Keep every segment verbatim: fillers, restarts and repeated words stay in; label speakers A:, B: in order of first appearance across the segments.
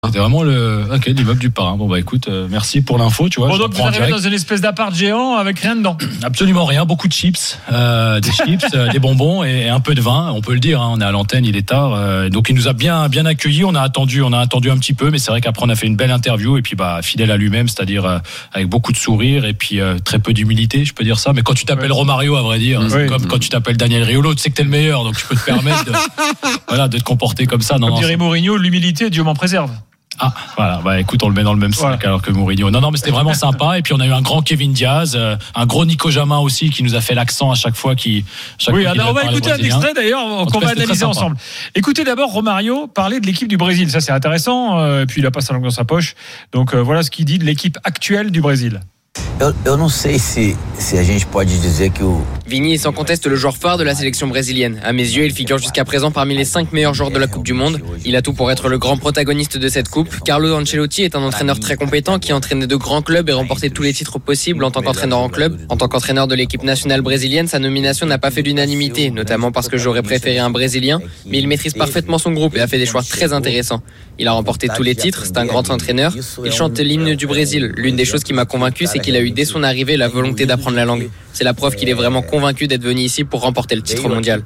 A: C'était vraiment le ok, l'immeuble du parrain. Bon bah écoute, euh, merci pour l'info, tu vois.
B: Bon, donc vous arrivez dans une espèce d'appart géant avec rien dedans.
A: Absolument rien, beaucoup de chips, euh, des chips, euh, des bonbons et, et un peu de vin. On peut le dire, hein, on est à l'antenne, il est tard. Euh, donc il nous a bien bien accueillis. On a attendu, on a attendu un petit peu, mais c'est vrai qu'après on a fait une belle interview et puis bah fidèle à lui-même, c'est-à-dire euh, avec beaucoup de sourire et puis euh, très peu d'humilité, je peux dire ça. Mais quand tu t'appelles ouais. Romario, à vrai dire, oui. c'est comme quand tu t'appelles Daniel Riolo, tu sais que t'es le meilleur, donc tu peux te permettre de, voilà, de te comporter comme ça. Non,
B: comme
A: non,
B: dirait Mourinho, l'humilité, Dieu m'en préserve.
A: Ah, voilà, bah écoute, on le met dans le même sac voilà. alors que Mourinho. Non, non, mais c'était vraiment sympa. Et puis on a eu un grand Kevin Diaz, euh, un gros Nico Jamin aussi qui nous a fait l'accent à chaque fois. Qui, chaque
B: oui,
A: fois
B: alors on va écouter un extrait d'ailleurs qu'on va analyser ensemble. Écoutez d'abord Romario parler de l'équipe du Brésil. Ça, c'est intéressant. Euh, et puis il a pas sa langue dans sa poche. Donc euh, voilà ce qu'il dit de l'équipe actuelle du Brésil.
C: Eu, eu não sei se, se a gente pode dizer que o...
D: Vini est sans conteste le joueur phare de la sélection brésilienne. À mes yeux, il figure jusqu'à présent parmi les cinq meilleurs joueurs de la Coupe du Monde. Il a tout pour être le grand protagoniste de cette Coupe. Carlo Ancelotti est un entraîneur très compétent qui a entraîné de grands clubs et remporté tous les titres possibles en tant qu'entraîneur en club. En tant qu'entraîneur de l'équipe nationale brésilienne, sa nomination n'a pas fait l'unanimité, notamment parce que j'aurais préféré un Brésilien, mais il maîtrise parfaitement son groupe et a fait des choix très intéressants. Il a remporté tous les titres, c'est un grand entraîneur. Il chante l'hymne du Brésil. L'une des choses qui m'a convaincu, c'est qu'il a eu dès son arrivée la volonté d'apprendre la langue. C'est la preuve qu'il est vraiment convaincu d'être venu ici pour remporter le titre mondial.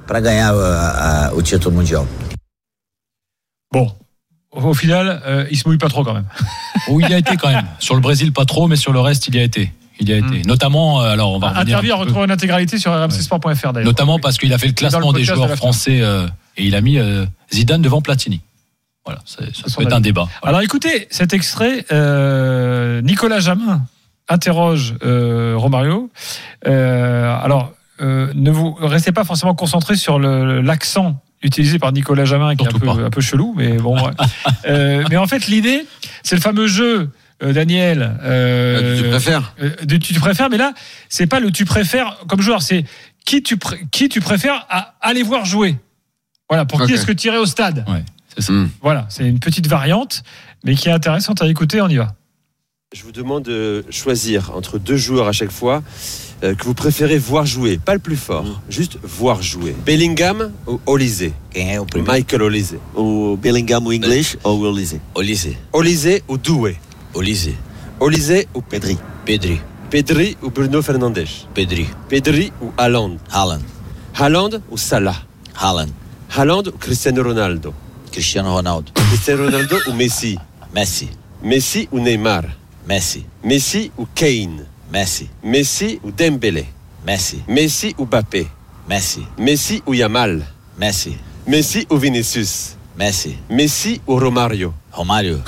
B: Bon, au final, euh, il se mouille pas trop quand même.
A: Oui, il y a été quand même. Sur le Brésil, pas trop, mais sur le reste, il y a été. Il y a été. Mmh. Notamment, euh, alors on va revenir.
B: Interview à retrouver en intégralité sur r m c sport point f r d'ailleurs.
A: Notamment parce qu'il a fait le classement le des joueurs de français euh, et il a mis euh, Zidane devant Platini. Voilà, ça, ça peut être un débat. Voilà.
B: Alors écoutez, cet extrait, euh, Nicolas Jamin interroge euh, Romario. Euh, alors, euh, ne vous restez pas forcément concentré sur le, l'accent utilisé par Nicolas Jamin, qui est un peu, un peu chelou, mais bon. Ouais. euh, mais en fait, l'idée, c'est le fameux jeu. Euh, Daniel,
E: euh, tu préfères
B: euh, de, tu préfères, mais là, c'est pas le tu préfères comme joueur, c'est qui tu pr- qui tu préfères à aller voir jouer. Voilà, pour okay. Qui est-ce que tu irais au stade.
A: Ouais, c'est ça.
B: Mmh. Voilà, c'est une petite variante, mais qui est intéressante à écouter. On y va.
F: Je vous demande de choisir entre deux joueurs à chaque fois euh, que vous préférez voir jouer, pas le plus fort, mmh. juste voir jouer. Bellingham ou Olise? Michael Olise.
G: O Bellingham ou English ou Olise?
F: Olise. Olise ou Doué?
G: Olise.
F: Olise ou
G: Pedri?
F: Pedri. Pedri ou Bruno Fernandes?
G: Pedri.
F: Pedri ou Haaland?
G: Haaland.
F: Haaland ou Salah?
G: Haaland.
F: Haaland ou Cristiano Ronaldo?
G: Cristiano Ronaldo.
F: Cristiano Ronaldo ou Messi?
G: Messi.
F: Messi ou Neymar?
G: Messi.
F: Messi ou Kane?
G: Messi.
F: Messi ou Dembélé?
G: Messi.
F: Messi ou Mbappé?
G: Messi.
F: Messi ou Yamal?
G: Messi.
F: Messi ou Vinicius?
G: Messi.
F: Messi ou Romario?
G: Romario.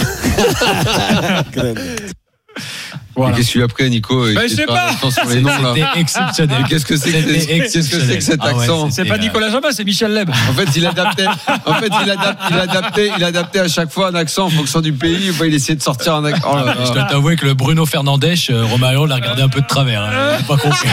E: Voilà. Qu'est-ce que tu as après, Nico?
B: Ben, je sais pas.
E: Sur les noms, là.
A: C'était exceptionnel.
E: Qu'est-ce que c'est que, qu'est-ce que, c'est que cet accent?
B: Ah ouais, c'est pas Nicolas Jamin, c'est Michel Leb.
E: En fait, il adaptait. En fait, il adaptait. Il adaptait. Il adaptait à chaque fois un accent en fonction du pays. Il essayait de sortir un accent. Oh là là.
A: Je dois t'avouer que le Bruno Fernandes, euh, Romario l'a regardé un peu de travers. Hein. J'ai pas compris.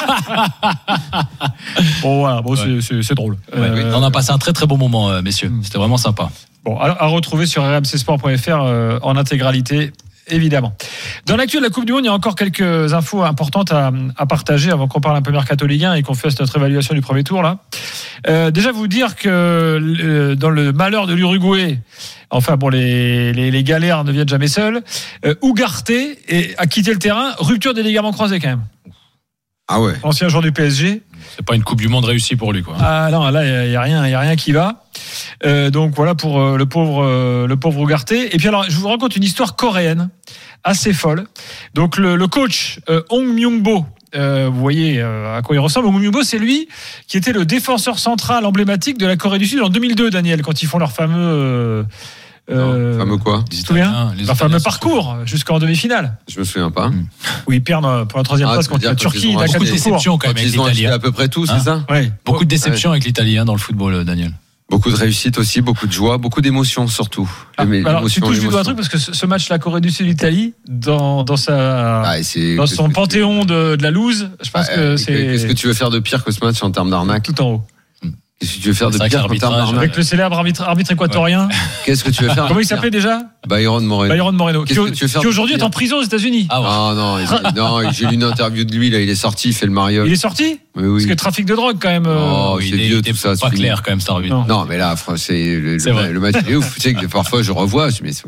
B: Bon, voilà. Bon, ouais. c'est, c'est, c'est drôle.
A: Ouais, euh... On a passé un très très bon moment, euh, messieurs. C'était vraiment sympa.
B: Bon, alors à retrouver sur r m c sport point f r euh, en intégralité. Évidemment. Dans l'actu de la Coupe du Monde, il y a encore quelques infos importantes à, à partager avant qu'on parle un peu mercato Ligue un et qu'on fasse notre évaluation du premier tour là. Euh, déjà vous dire que euh, dans le malheur de l'Uruguay, enfin bon les les, les galères ne viennent jamais seules. Euh, Ugarte est, a quitté le terrain, rupture des ligaments croisés quand même.
E: Ah ouais.
B: Ancien joueur du P S G.
A: C'est pas une Coupe du Monde réussie pour lui quoi.
B: Ah non, là il y, y a rien, il y a rien qui va. Euh, donc voilà pour euh, le pauvre euh, le pauvre Ugarte. Et puis alors je vous raconte une histoire coréenne assez folle. Donc le, le coach euh, Hong Myung-bo, euh, vous voyez euh, à quoi il ressemble. Hong Myung-bo, c'est lui qui était le défenseur central emblématique de la Corée du Sud en deux mille deux, Daniel, quand ils font leur fameux euh,
E: Euh, fameux quoi?
B: Tu te souviens? Leur fameux parcours jusqu'en demi-finale.
E: Je me souviens pas.
B: Mmh. Où ils perdent pour la troisième ah, place contre la Turquie.
A: Il a beaucoup de déceptions quand même avec l'Italie.
E: À peu près tout, hein, c'est ça?
B: Ouais.
A: Beaucoup de déceptions ouais. avec l'Italie hein, dans le football, Daniel.
E: Beaucoup de réussite aussi, beaucoup de joie, beaucoup d'émotions surtout.
B: Ah, alors tu touches du doigt un truc parce que ce match, la Corée du Sud-Italie, dans dans sa ah, dans son panthéon de, de la loose, je pense ah, que c'est.
E: Qu'est-ce que tu veux faire de pire que ce match en termes d'arnaque?
B: Tout en haut.
E: Qu'est-ce que tu veux faire de
A: C'est vrai
E: pire
A: que
E: qu'en termes
A: l'arbitrage,
E: d'arnaque
B: Avec le célèbre arbitre, arbitre équatorien.
E: Qu'est-ce que tu veux faire de
B: Comment il
E: pire
B: s'appelait déjà
E: Byron Moreno.
B: Byron Moreno. Qui,
E: Qu'est-ce que tu veux faire
B: qui
E: de
B: aujourd'hui
E: pire
B: est en prison aux États-Unis.
A: Ah ouais.
E: Ah non, il- non, j'ai lu une interview de lui, là, il est sorti, il fait le mariole.
B: Il est sorti
E: Oui, oui.
B: Parce que trafic de drogue, quand même. euh,
E: Oh,
A: Oui,
E: c'est
A: il
E: vieux
A: était
E: tout ça.
A: pas
E: c'est fini.
A: clair quand même, ça arbitre.
B: Non.
E: Non, mais là, c'est le,
A: C'est
E: le,
A: vrai.
E: le match est ouf. Tu sais que parfois je revois, je me dis, mais c'est